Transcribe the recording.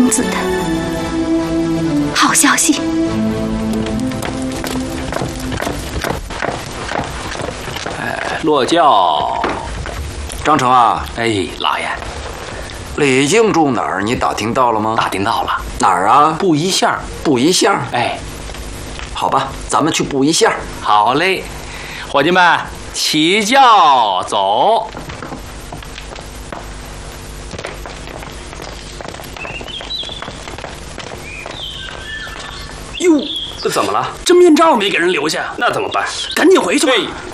公子的好消息。 落轿。 张成啊， 哎，老爷， 李靖住哪儿？你打听到了吗？ 打听到了， 哪儿啊？ 布衣巷。 布衣巷。 哎， 好吧，咱们去布衣巷。 好嘞，伙计们，起轿走。 哟， 这怎么了？ 这面罩没给人留下， 那怎么办？ 赶紧回去吧。